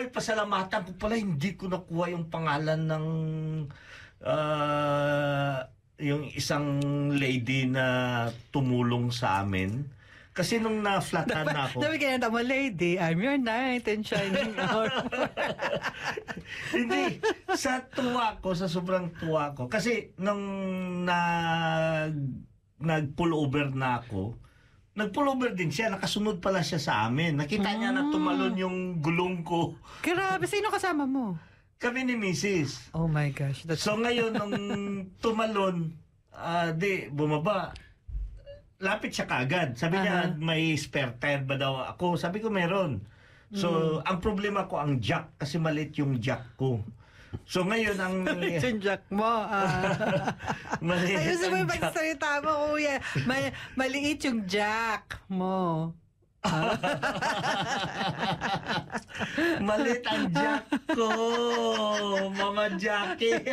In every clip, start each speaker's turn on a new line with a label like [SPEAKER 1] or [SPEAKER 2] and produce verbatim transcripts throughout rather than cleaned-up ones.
[SPEAKER 1] Oy, pasalamatan ko pala, hindi ko nakuha yung pangalan ng uh, yung isang lady na tumulong sa amin. Kasi nung na-flatan na ako...
[SPEAKER 2] Dapat kaya mo, lady, I'm your knight in shining hour.
[SPEAKER 1] Hindi. Sa tuwa ko, sa sobrang tuwa ko. Kasi nung nag, nag-pull over na ako, nag-pull over din siya. Nakasunod pala siya sa amin. Nakita mm. niya na tumalon yung gulong ko.
[SPEAKER 2] Grabe. Sino kasama mo?
[SPEAKER 1] Kami ni Missus
[SPEAKER 2] Oh my gosh. That's...
[SPEAKER 1] So ngayon, nung tumalon, uh, di, bumaba. Lapit siya kaagad. Sabi uh-huh. niya, may spare tire ba daw ako? Sabi ko, meron. So, mm. ang problema ko, ang jack. Kasi maliit yung jack ko. So, ngayon, ang...
[SPEAKER 2] maliit yung jack mo. Uh.
[SPEAKER 1] maliit
[SPEAKER 2] Ayun, sa may
[SPEAKER 1] ang jack.
[SPEAKER 2] pagsalita mo, kuya. Ma- maliit yung jack mo.
[SPEAKER 1] Maliit ang jack ko. Mama Jackie.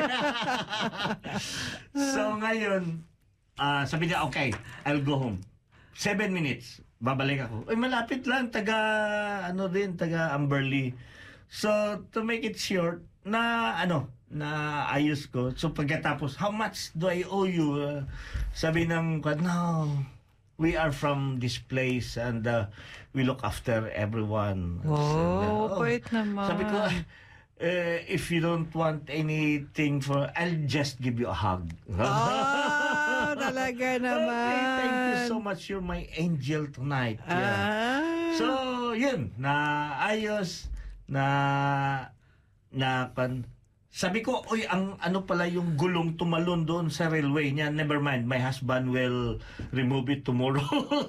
[SPEAKER 1] So, ngayon, Uh, sabi niya, okay, I'll go home. Seven minutes, babalik ako. Ay, malapit lang, taga, ano din, taga Amberley. So, to make it short, na, ano, na ayos ko. So, pagkatapos, how much do I owe you? Uh, sabi ng, no, we are from this place and uh, we look after everyone.
[SPEAKER 2] Wow,
[SPEAKER 1] so,
[SPEAKER 2] wait uh, oh, naman.
[SPEAKER 1] Sabi ko, uh, if you don't want anything for, I'll just give you a hug.
[SPEAKER 2] Oh! Talaga naman.
[SPEAKER 1] Okay, thank you so much. You're my angel tonight. Yeah.
[SPEAKER 2] Ah.
[SPEAKER 1] So, yun. Na ayos. Na, na, pan, sabi ko, oy, ang ano pala yung gulong tumalon doon sa railway niya. Never mind, my husband will remove it tomorrow.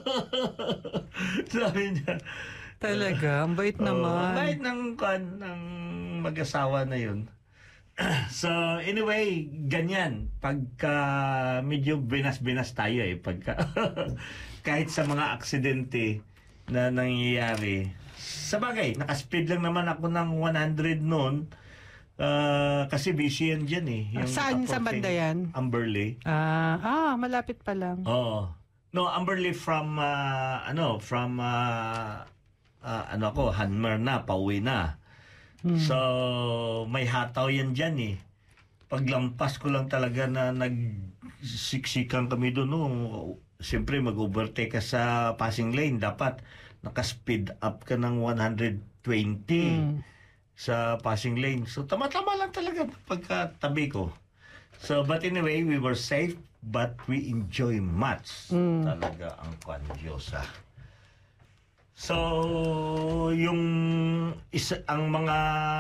[SPEAKER 1] Sabi niya.
[SPEAKER 2] Talaga, ang bait
[SPEAKER 1] uh,
[SPEAKER 2] naman.
[SPEAKER 1] Ang bait ng, ng mag-asawa na yun. So, anyway, ganyan. Pagka medyo binas-binas tayo eh. Pagka, kahit sa mga aksidente na nangyayari. Sa bagay, nakaspeed lang naman ako ng one hundred noon. Uh, kasi busy yan dyan eh.
[SPEAKER 2] Yung saan sa banda yan?
[SPEAKER 1] Amberley.
[SPEAKER 2] Ah, ah, malapit pa lang.
[SPEAKER 1] Oo. No, Amberley from, uh, ano, from, uh, uh, ano ako, Hanmer na, pauwi na. Hmm. So, may hataw yan dyan eh. Paglampas ko lang talaga na nagsiksikan kami doon. No? Siyempre, mag-overtake ka sa passing lane. Dapat nakaspeed up ka ng one hundred twenty hmm. sa passing lane. So, tama-tama lang talaga pagkatabi ko. So, but anyway, we were safe but we enjoy much. Hmm. Talaga ang kwan Diyosa. So, yung isa, ang mga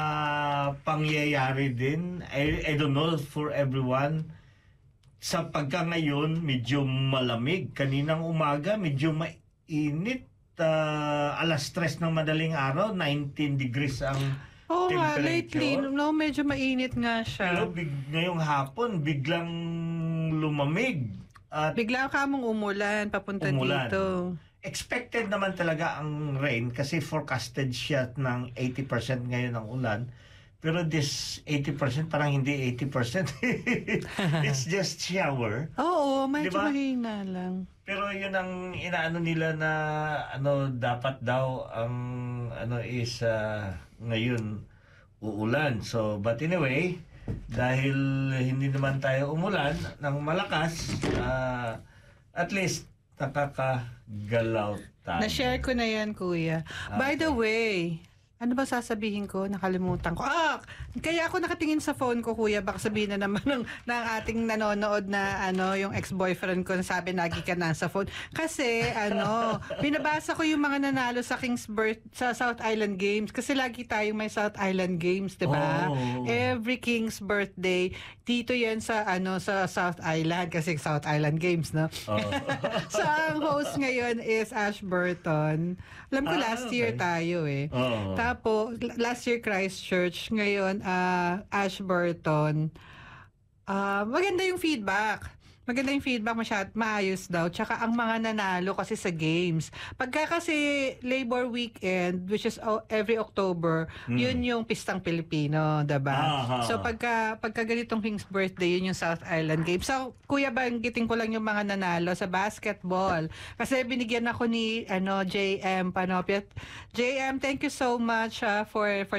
[SPEAKER 1] pangyayari din, I, I don't know for everyone, sa pagka ngayon, medyo malamig. Kaninang umaga, medyo mainit. Uh, alas tres ng madaling araw, nineteen degrees ang
[SPEAKER 2] oh,
[SPEAKER 1] temperature.
[SPEAKER 2] Oh, lately, no, medyo mainit nga siya.
[SPEAKER 1] Pero big, ngayong hapon, biglang lumamig. At
[SPEAKER 2] bigla ka mong umulan, papunta
[SPEAKER 1] umulan.
[SPEAKER 2] Dito.
[SPEAKER 1] Expected naman talaga ang rain kasi forecasted siya ng eighty percent ngayon ang ulan. Pero this eighty percent parang hindi eighty percent. It's just shower.
[SPEAKER 2] Oo, medyo
[SPEAKER 1] diba?
[SPEAKER 2] mahina lang.
[SPEAKER 1] Pero yun ang inaano nila na ano dapat daw ang ano is uh, ngayon uulan. So but anyway, dahil hindi naman tayo umulan ng malakas, uh, at least nakakagalaw tayo.
[SPEAKER 2] Na-share ko na yan, kuya. Okay. By the way, ano ba sasabihin ko? Nakalimutan ko. Ah! Kaya ako nakatingin sa phone ko, kuya. Baka sabihin na naman ng, ng ating nanonood na ano, yung ex-boyfriend ko na sabi, lagi ka na sa phone. Kasi, ano, binabasa ko yung mga nanalo sa King's Birth, sa South Island Games. Kasi lagi tayong may South Island Games, di ba?
[SPEAKER 1] Oh.
[SPEAKER 2] Every King's birthday, dito yan sa, ano, sa South Island. Kasi South Island Games, no? Oh. So, ang host ngayon is Ashburton. Alam ko, ah, last okay. year tayo eh.
[SPEAKER 1] Oh.
[SPEAKER 2] Tapos, last year Christchurch, ngayon uh, Ashburton. Uh, maganda yung feedback. Maganda yung feedback, masyad, maayos daw. Tsaka ang mga nanalo kasi sa games. Pagka kasi Labor Weekend, which is oh, every October, hmm. yun yung Pistang Pilipino, diba? Aha. So pagka, pagka ganitong King's Birthday, yun yung South Island Games. So, kuya, banggitin ko lang yung mga nanalo sa basketball. Kasi binigyan ako ni ano J M Panopia. J M, thank you so much uh, for, for